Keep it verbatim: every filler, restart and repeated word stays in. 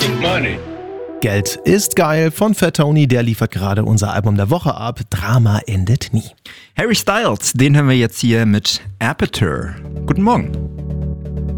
Money. Geld ist geil von Fat Tony, der liefert gerade unser Album der Woche ab. Drama endet nie. Harry Styles, den hören wir jetzt hier mit Aperture. Guten Morgen.